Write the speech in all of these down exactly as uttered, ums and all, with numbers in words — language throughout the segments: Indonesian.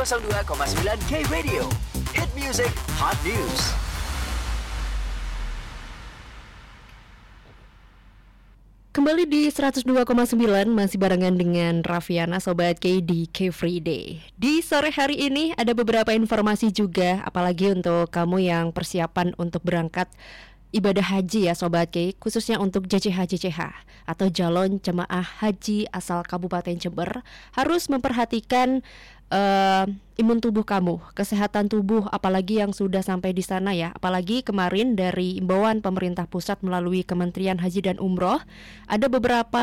nol dua koma sembilan K Radio. Hit music, hot news. Kembali di seratus dua koma sembilan, masih barengan dengan Raffiana Sobat K di K Free Day. Di sore hari ini ada beberapa informasi juga, apalagi untuk kamu yang persiapan untuk berangkat ibadah haji ya Sobat K, khususnya untuk J C H J C H atau calon jemaah haji asal Kabupaten Jember, harus memperhatikan uh, imun tubuh kamu, kesehatan tubuh, apalagi yang sudah sampai di sana ya. Apalagi kemarin dari imbauan pemerintah pusat melalui Kementerian Haji dan Umroh, ada beberapa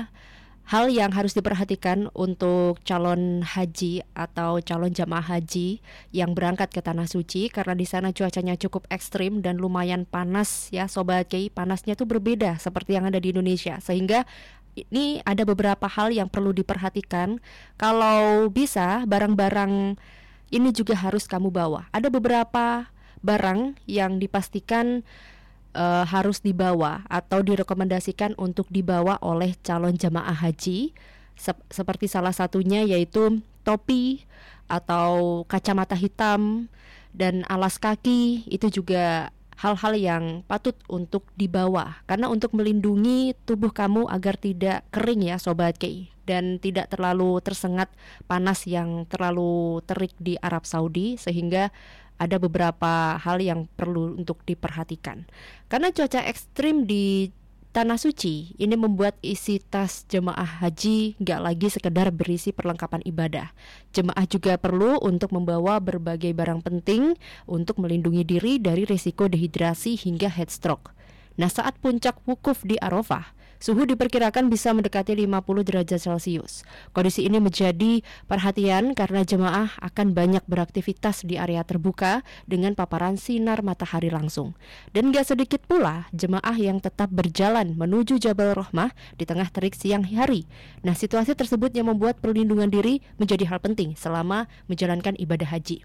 hal yang harus diperhatikan untuk calon haji atau calon jamaah haji yang berangkat ke Tanah Suci, karena di sana cuacanya cukup ekstrim dan lumayan panas ya Sobat K. Panasnya tuh berbeda seperti yang ada di Indonesia, sehingga ini ada beberapa hal yang perlu diperhatikan. Kalau bisa barang-barang ini juga harus kamu bawa. Ada beberapa barang yang dipastikan Uh, harus dibawa atau direkomendasikan untuk dibawa oleh calon jamaah haji, Sep- seperti salah satunya yaitu topi atau kacamata hitam dan alas kaki. Itu juga hal-hal yang patut untuk dibawa, karena untuk melindungi tubuh kamu agar tidak kering ya Sobat K, dan tidak terlalu tersengat panas yang terlalu terik di Arab Saudi, sehingga ada beberapa hal yang perlu untuk diperhatikan. Karena cuaca ekstrim di Tanah Suci ini membuat isi tas jemaah haji gak lagi sekedar berisi perlengkapan ibadah. Jemaah juga perlu untuk membawa berbagai barang penting untuk melindungi diri dari risiko dehidrasi hingga heat stroke. Nah, saat puncak wukuf di Arafah, suhu diperkirakan bisa mendekati lima puluh derajat Celcius. Kondisi ini menjadi perhatian karena jemaah akan banyak beraktivitas di area terbuka dengan paparan sinar matahari langsung. Dan gak sedikit pula jemaah yang tetap berjalan menuju Jabal Rahmah di tengah terik siang hari. Nah, situasi tersebut yang membuat perlindungan diri menjadi hal penting selama menjalankan ibadah haji.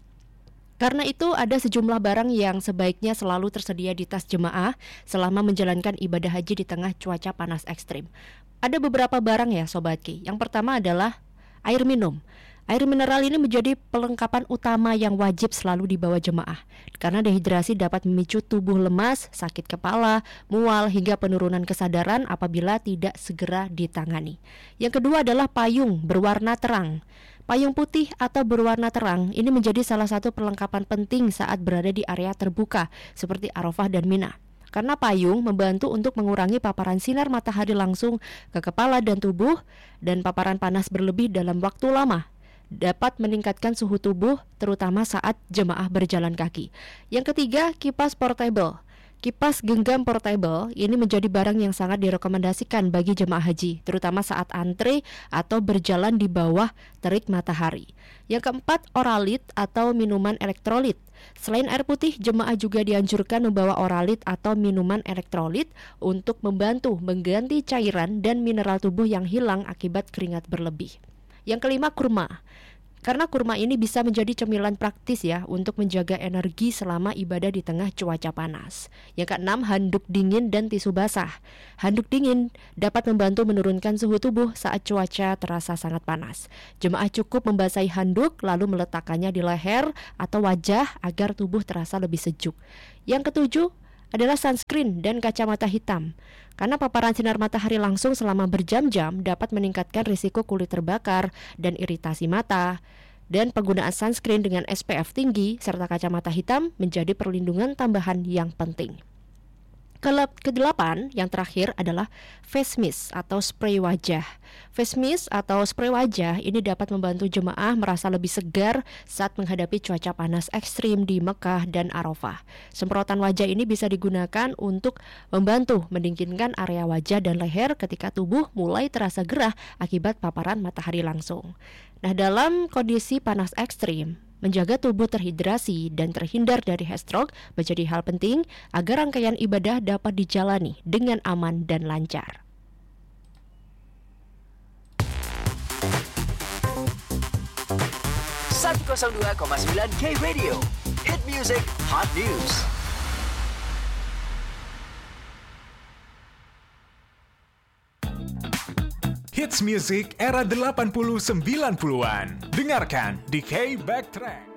Karena itu ada sejumlah barang yang sebaiknya selalu tersedia di tas jemaah selama menjalankan ibadah haji di tengah cuaca panas ekstrim. Ada beberapa barang ya Sobat Ki. Yang pertama adalah air minum. Air mineral ini menjadi perlengkapan utama yang wajib selalu dibawa jemaah, karena dehidrasi dapat memicu tubuh lemas, sakit kepala, mual, hingga penurunan kesadaran apabila tidak segera ditangani. Yang kedua adalah payung berwarna terang. Payung putih atau berwarna terang ini menjadi salah satu perlengkapan penting saat berada di area terbuka seperti Arafah dan Mina. Karena payung membantu untuk mengurangi paparan sinar matahari langsung ke kepala dan tubuh, dan paparan panas berlebih dalam waktu lama dapat meningkatkan suhu tubuh terutama saat jemaah berjalan kaki. Yang ketiga, kipas portable. Kipas genggam portable ini menjadi barang yang sangat direkomendasikan bagi jemaah haji, terutama saat antre atau berjalan di bawah terik matahari. Yang keempat, oralit atau minuman elektrolit. Selain air putih, jemaah juga dianjurkan membawa oralit atau minuman elektrolit untuk membantu mengganti cairan dan mineral tubuh yang hilang akibat keringat berlebih. Yang kelima, kurma. Karena kurma ini bisa menjadi cemilan praktis ya untuk menjaga energi selama ibadah di tengah cuaca panas. Yang keenam, handuk dingin dan tisu basah. Handuk dingin dapat membantu menurunkan suhu tubuh saat cuaca terasa sangat panas. Jemaah cukup membasahi handuk lalu meletakkannya di leher atau wajah agar tubuh terasa lebih sejuk. Yang ketujuh adalah sunscreen dan kacamata hitam. Karena paparan sinar matahari langsung selama berjam-jam dapat meningkatkan risiko kulit terbakar dan iritasi mata. Dan penggunaan sunscreen dengan S P F tinggi serta kacamata hitam menjadi perlindungan tambahan yang penting. Kedelapan, yang terakhir adalah face mist atau spray wajah. Face mist atau spray wajah ini dapat membantu jemaah merasa lebih segar saat menghadapi cuaca panas ekstrim di Mekah dan Arafah. Semprotan wajah ini bisa digunakan untuk membantu mendinginkan area wajah dan leher ketika tubuh mulai terasa gerah akibat paparan matahari langsung. Nah, dalam kondisi panas ekstrim, menjaga tubuh terhidrasi dan terhindar dari heat stroke menjadi hal penting agar rangkaian ibadah dapat dijalani dengan aman dan lancar. seratus dua koma sembilan K Radio. Hit music, hot news. hits music era delapan puluh sembilan puluhan. Dengarkan di K Backtrack.